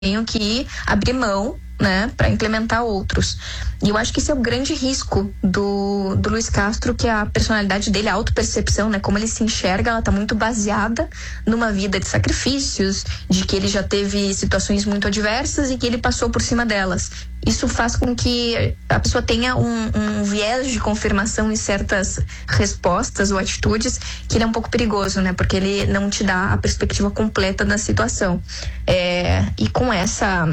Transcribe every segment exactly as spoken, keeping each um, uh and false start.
tenho que abrir mão, né, para implementar outros. E eu acho que esse é o grande risco do, do Luiz Castro, que a personalidade dele, a autopercepção, né, como ele se enxerga, ela tá muito baseada numa vida de sacrifícios, de que ele já teve situações muito adversas e que ele passou por cima delas. Isso faz com que a pessoa tenha um, um viés de confirmação em certas respostas ou atitudes, que ele é um pouco perigoso, né, porque ele não te dá a perspectiva completa da situação. É, e com essa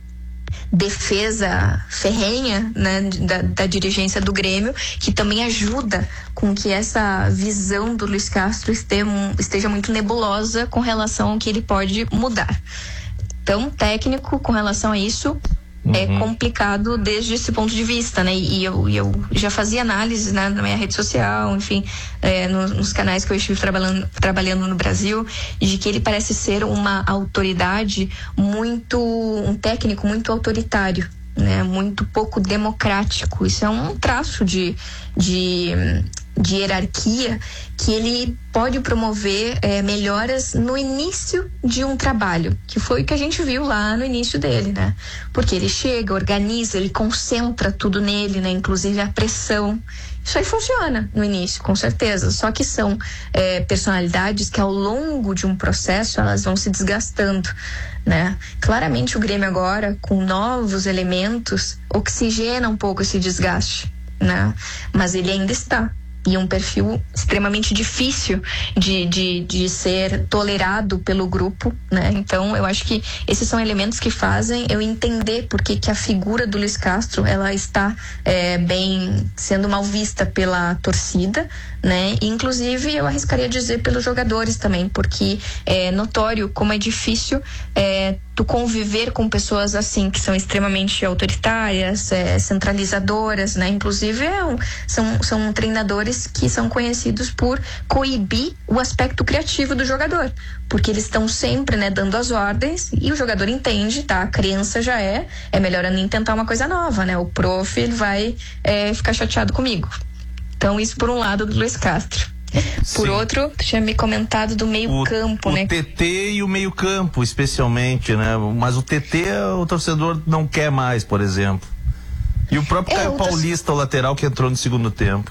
defesa ferrenha, né, da, da dirigência do Grêmio, que também ajuda com que essa visão do Luiz Castro esteja, esteja muito nebulosa com relação ao que ele pode mudar. Então, técnico, com relação a isso, uhum. é complicado desde esse ponto de vista, né? E eu, eu já fazia análise, né, na minha rede social, enfim, é, nos, nos canais que eu estive trabalhando, trabalhando no Brasil, de que ele parece ser uma autoridade muito, um técnico muito autoritário, né? Muito pouco democrático. Isso é um traço de, de, de hierarquia que ele pode promover é, melhoras no início de um trabalho, que foi o que a gente viu lá no início dele, né? Porque ele chega, organiza, ele concentra tudo nele, né? Inclusive a pressão. Isso aí funciona no início, com certeza. Só que são é, personalidades que ao longo de um processo elas vão se desgastando, né? Claramente o Grêmio agora, com novos elementos, oxigena um pouco esse desgaste, né? Mas ele ainda está. E um perfil extremamente difícil de, de, de ser tolerado pelo grupo, né? Então, eu acho que esses são elementos que fazem eu entender por que que a figura do Luiz Castro, ela está é, bem sendo mal vista pela torcida, né? E, inclusive, eu arriscaria dizer pelos jogadores também, porque é notório como é difícil é, tu conviver com pessoas assim, que são extremamente autoritárias, é, centralizadoras, né? Inclusive, é um, são, são treinadores que são conhecidos por coibir o aspecto criativo do jogador, porque eles estão sempre, né, dando as ordens e o jogador entende, tá? A criança já é, é melhor eu nem tentar uma coisa nova, né? O prof, ele vai é, ficar chateado comigo. Então, isso por um lado do Luiz Castro. Por Sim. outro, tinha me comentado do meio campo, né? O T T e o meio campo, especialmente, né? Mas o T T, o torcedor não quer mais, por exemplo. E o próprio é, Caio o Paulista, o lateral que entrou no segundo tempo.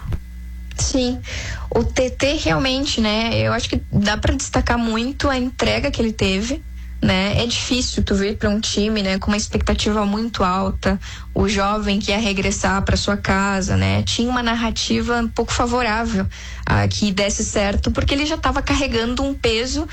Sim, o T T realmente, né, eu acho que dá pra destacar muito a entrega que ele teve, né? É difícil tu ver para um time, né, com uma expectativa muito alta, o jovem que ia regressar para sua casa, né? Tinha uma narrativa um pouco favorável a que desse certo, porque ele já estava carregando um peso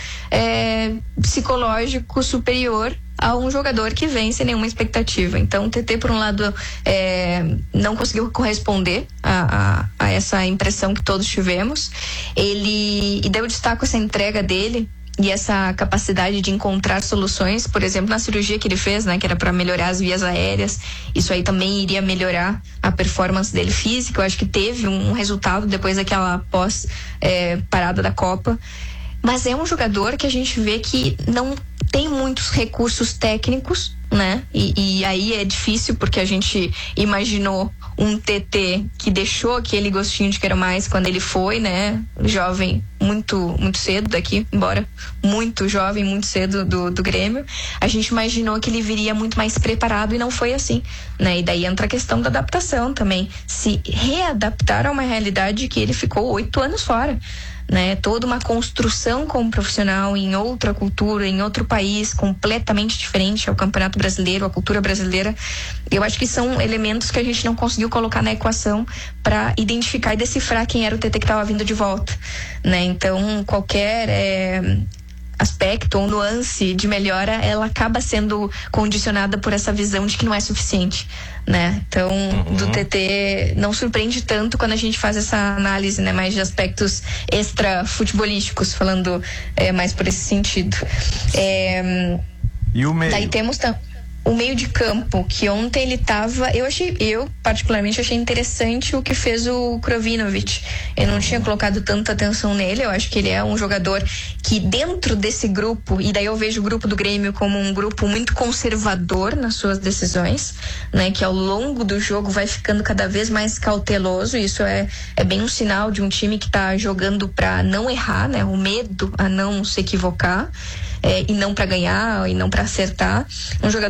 é, psicológico superior a um jogador que vem sem nenhuma expectativa. Então o T T, por um lado, é, não conseguiu corresponder a, a, a essa impressão que todos tivemos. Ele, e daí eu destaco essa entrega dele e essa capacidade de encontrar soluções, por exemplo, na cirurgia que ele fez, né, que era para melhorar as vias aéreas. Isso aí também iria melhorar a performance dele física. Eu acho que teve um resultado depois daquela pós é, parada da Copa. Mas é um jogador que a gente vê que não tem muitos recursos técnicos, né? E, e aí é difícil, porque a gente imaginou um T T que deixou aquele gostinho de quero mais quando ele foi, né? Jovem, muito, muito cedo daqui, embora muito jovem, muito cedo do, do Grêmio. A gente imaginou que ele viria muito mais preparado e não foi assim, né? E daí entra a questão da adaptação também. Se readaptar a uma realidade que ele ficou oito anos fora, né? Toda uma construção como profissional em outra cultura, em outro país completamente diferente ao Campeonato Brasileiro, à cultura brasileira. Eu acho que são elementos que a gente não conseguiu colocar na equação para identificar e decifrar quem era o T T que estava vindo de volta, né? Então, qualquer é, aspecto ou nuance de melhora, ela acaba sendo condicionada por essa visão de que não é suficiente, né? Então, uhum. do T T não surpreende tanto quando a gente faz essa análise, né, mais de aspectos extra futebolísticos, falando é, mais por esse sentido. É, e o meio? Daí temos tam- o meio de campo, que ontem ele tava, eu achei, eu particularmente achei interessante o que fez o Krovinovic. Eu não tinha colocado tanta atenção nele. Eu acho que ele é um jogador que dentro desse grupo, e daí eu vejo o grupo do Grêmio como um grupo muito conservador nas suas decisões, né, que ao longo do jogo vai ficando cada vez mais cauteloso. Isso é, é bem um sinal de um time que tá jogando pra não errar, né, o medo a não se equivocar. é, e não para ganhar, e não para acertar. Um jogador